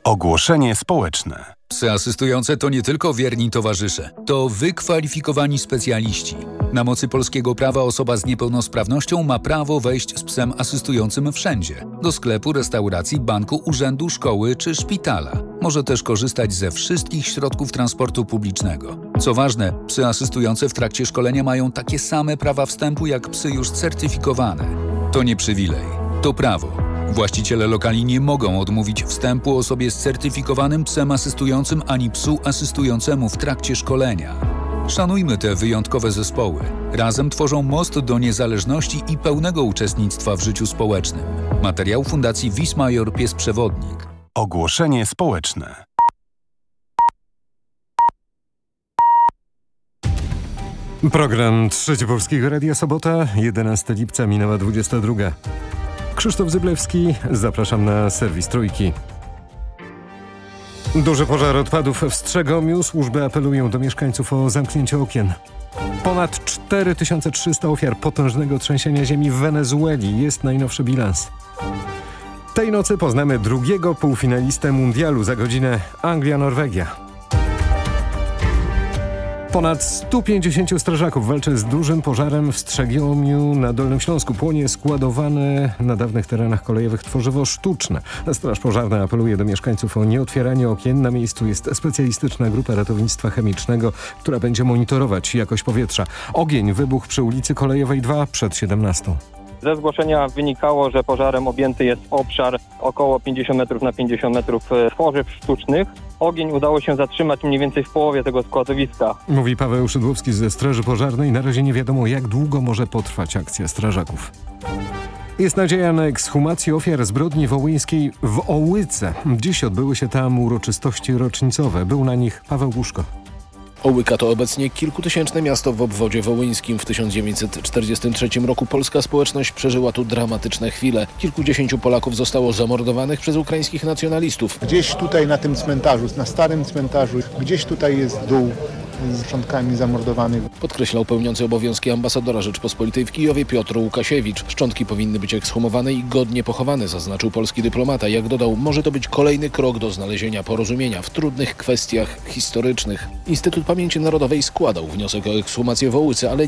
Ogłoszenie społeczne. Psy asystujące to nie tylko wierni towarzysze, to wykwalifikowani specjaliści. Na mocy polskiego prawa osoba z niepełnosprawnością ma prawo wejść z psem asystującym wszędzie. Do sklepu, restauracji, banku, urzędu, szkoły czy szpitala. Może też korzystać ze wszystkich środków transportu publicznego. Co ważne, psy asystujące w trakcie szkolenia mają takie same prawa wstępu jak psy już certyfikowane. To nie przywilej, to prawo. Właściciele lokali nie mogą odmówić wstępu osobie z certyfikowanym psem asystującym ani psu asystującemu w trakcie szkolenia. Szanujmy te wyjątkowe zespoły. Razem tworzą most do niezależności i pełnego uczestnictwa w życiu społecznym. Materiał Fundacji Wismajor Pies Przewodnik. Ogłoszenie społeczne. Program Trzeci Polskiego Radia, sobota, 11 lipca, minęła 22. Krzysztof Zyblewski, zapraszam na serwis Trójki. Duży pożar odpadów w Strzegomiu. Służby apelują do mieszkańców o zamknięcie okien. Ponad 4300 ofiar potężnego trzęsienia ziemi w Wenezueli jest najnowszy bilans. Tej nocy poznamy drugiego półfinalistę mundialu. Za godzinę Anglia-Norwegia. Ponad 150 strażaków walczy z dużym pożarem w Strzegomiu na Dolnym Śląsku. Płonie składowane na dawnych terenach kolejowych tworzywo sztuczne. Straż Pożarna apeluje do mieszkańców o nieotwieranie okien. Na miejscu jest specjalistyczna grupa ratownictwa chemicznego, która będzie monitorować jakość powietrza. Ogień wybuchł przy ulicy Kolejowej 2 przed 17. Ze zgłoszenia wynikało, że pożarem objęty jest obszar około 50 metrów na 50 metrów tworzyw sztucznych. Ogień udało się zatrzymać mniej więcej w połowie tego składowiska. Mówi Paweł Szydłowski ze Straży Pożarnej. Na razie nie wiadomo, jak długo może potrwać akcja strażaków. Jest nadzieja na ekshumację ofiar zbrodni wołyńskiej w Ołyce. Dziś odbyły się tam uroczystości rocznicowe. Był na nich Paweł Buszko. Ołyka to obecnie kilkutysięczne miasto w obwodzie wołyńskim. W 1943 roku polska społeczność przeżyła tu dramatyczne chwile. Kilkudziesięciu Polaków zostało zamordowanych przez ukraińskich nacjonalistów. Gdzieś tutaj na tym cmentarzu, na starym cmentarzu, gdzieś tutaj jest dół z szczątkami zamordowanych. Podkreślał pełniący obowiązki ambasadora Rzeczpospolitej w Kijowie Piotr Łukasiewicz. Szczątki powinny być ekshumowane i godnie pochowane, zaznaczył polski dyplomata. Jak dodał, może to być kolejny krok do znalezienia porozumienia w trudnych kwestiach historycznych. Instytut Pamięci Narodowej składał wniosek o ekshumację w Ołyce, ale